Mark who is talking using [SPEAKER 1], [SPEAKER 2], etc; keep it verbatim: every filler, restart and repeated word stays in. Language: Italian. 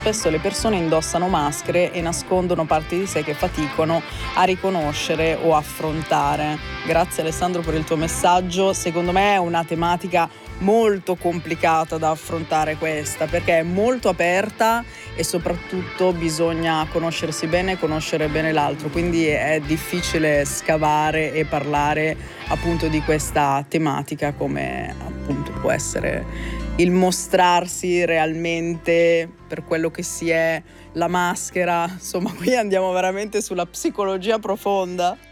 [SPEAKER 1] Spesso le persone indossano maschere e nascondono parti di sé che faticano a riconoscere o affrontare. Grazie Alessandro per il tuo messaggio. Secondo me è una tematica molto complicata da affrontare questa, perché è molto aperta e soprattutto bisogna conoscersi bene e conoscere bene l'altro, quindi è difficile scavare e parlare appunto di questa tematica, come appunto può essere il mostrarsi realmente per quello che si è, la maschera. Insomma, qui andiamo veramente sulla psicologia profonda.